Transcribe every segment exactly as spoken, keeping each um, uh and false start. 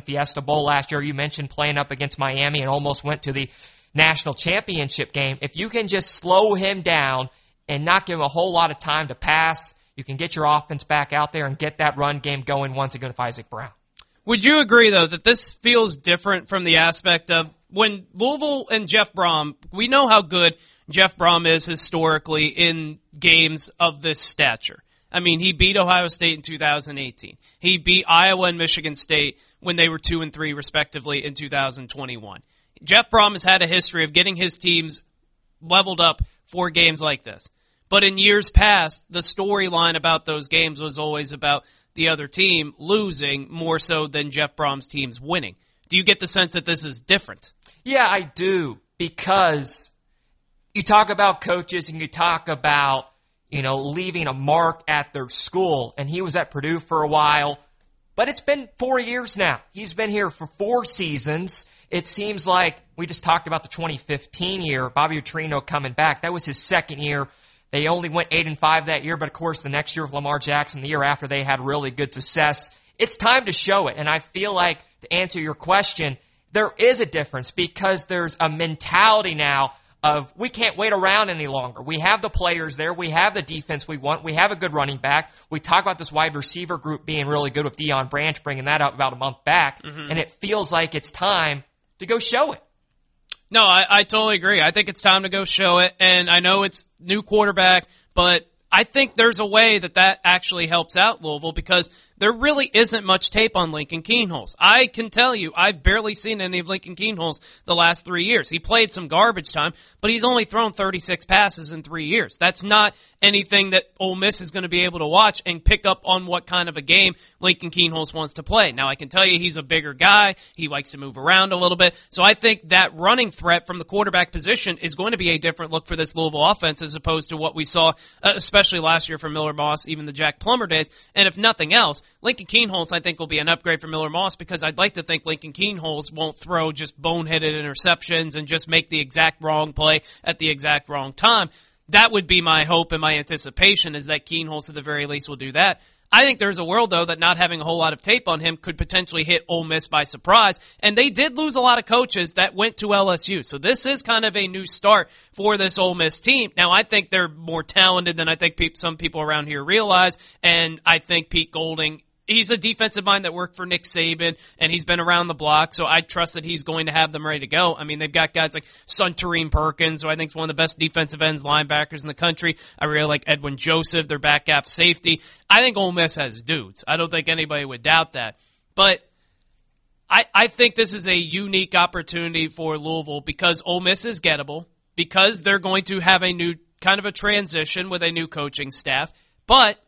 Fiesta Bowl last year. You mentioned playing up against Miami and almost went to the national championship game. If you can just slow him down and not give him a whole lot of time to pass, you can get your offense back out there and get that run game going once again with Isaac Brown. Would you agree, though, that this feels different from the aspect of when Louisville and Jeff Brom, we know how good Jeff Brom is historically in games of this stature. I mean, he beat Ohio State in two thousand eighteen. He beat Iowa and Michigan State when they were two and three, respectively, in two thousand twenty-one. Jeff Brom has had a history of getting his teams leveled up for games like this. But in years past, the storyline about those games was always about the other team losing more so than Jeff Brom's teams winning. Do you get the sense that this is different? Yeah, I do, because you talk about coaches and you talk about, you know, leaving a mark at their school, and he was at Purdue for a while, but it's been four years now. He's been here for four seasons. It seems like we just talked about the twenty fifteen year, Bobby Petrino coming back. That was his second year. They only went eight and five that year, but of course the next year with Lamar Jackson, the year after, they had really good success. It's time to show it, and I feel like, to answer your question, there is a difference because there's a mentality now of we can't wait around any longer. We have the players there. We have the defense we want. We have a good running back. We talk about this wide receiver group being really good with Deion Branch bringing that up about a month back, mm-hmm. and it feels like it's time to go show it. No, I, I totally agree. I think it's time to go show it, and I know it's new quarterback, but I think there's a way that that actually helps out Louisville because there really isn't much tape on Lincoln Kienholz. I can tell you, I've barely seen any of Lincoln Kienholz the last three years. He played some garbage time, but he's only thrown thirty-six passes in three years. That's not anything that Ole Miss is going to be able to watch and pick up on what kind of a game Lincoln Kienholz wants to play. Now, I can tell you he's a bigger guy. He likes to move around a little bit. So I think that running threat from the quarterback position is going to be a different look for this Louisville offense as opposed to what we saw, uh, especially last year from Miller Moss, even the Jack Plummer days. And if nothing else, Lincoln Kienholz, I think, will be an upgrade for Miller Moss because I'd like to think Lincoln Kienholz won't throw just boneheaded interceptions and just make the exact wrong play at the exact wrong time. That would be my hope and my anticipation is that Kienholz, at the very least, will do that. I think there's a world, though, that not having a whole lot of tape on him could potentially hit Ole Miss by surprise. And they did lose a lot of coaches that went to L S U. So this is kind of a new start for this Ole Miss team. Now, I think they're more talented than I think pe- some people around here realize. And I think Pete Golding, he's a defensive mind that worked for Nick Saban, and he's been around the block, so I trust that he's going to have them ready to go. I mean, they've got guys like Suntarine Perkins, who I think is one of the best defensive ends linebackers in the country. I really like Edwin Joseph, their back half safety. I think Ole Miss has dudes. I don't think anybody would doubt that. But I, I think this is a unique opportunity for Louisville because Ole Miss is gettable, because they're going to have a new kind of a transition with a new coaching staff. But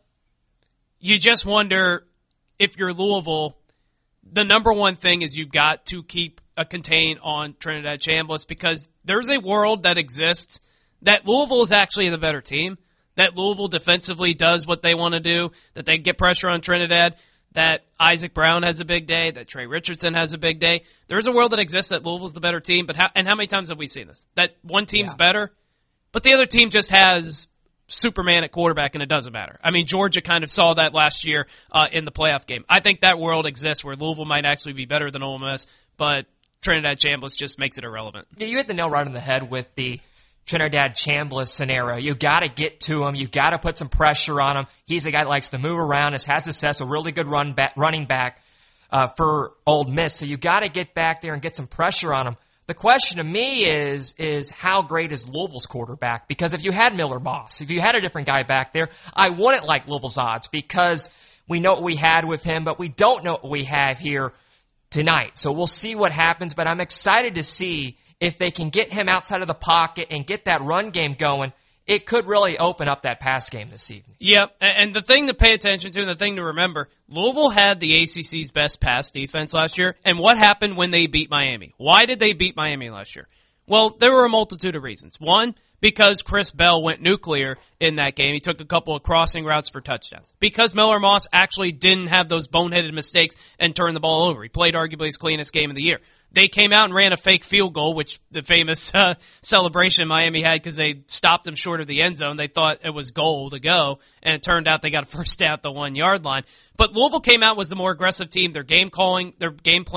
you just wonder, if you're Louisville, the number one thing is you've got to keep a contain on Trinidad Chambliss because there's a world that exists that Louisville is actually the better team, that Louisville defensively does what they want to do, that they get pressure on Trinidad, that Isaac Brown has a big day, that Trey Richardson has a big day. There's a world that exists that Louisville's the better team, but how, and how many times have we seen this? That one team's yeah. better, but the other team just has Superman at quarterback, and it doesn't matter. I mean, Georgia kind of saw that last year uh, in the playoff game. I think that world exists where Louisville might actually be better than Ole Miss, but Trinidad Chambliss just makes it irrelevant. Yeah, you hit the nail right on the head with the Trinidad Chambliss scenario. You got to get to him. You got to put some pressure on him. He's a guy that likes to move around, has had success, a really good run back, running back uh, for Ole Miss. So you got to get back there and get some pressure on him. The question to me is, is how great is Louisville's quarterback? Because if you had Miller Moss, if you had a different guy back there, I wouldn't like Louisville's odds because we know what we had with him, but we don't know what we have here tonight. So we'll see what happens, but I'm excited to see if they can get him outside of the pocket and get that run game going. It could really open up that pass game this evening. Yep, and the thing to pay attention to and the thing to remember, Louisville had the A C C's best pass defense last year, and what happened when they beat Miami? Why did they beat Miami last year? Well, there were a multitude of reasons. One, because Chris Bell went nuclear in that game. He took a couple of crossing routes for touchdowns. Because Miller Moss actually didn't have those boneheaded mistakes and turn the ball over. He played arguably his cleanest game of the year. They came out and ran a fake field goal, which the famous uh, celebration Miami had because they stopped them short of the end zone. They thought it was goal to go, and it turned out they got a first down at the one-yard line. But Louisville came out was the more aggressive team. Their game calling, their game plan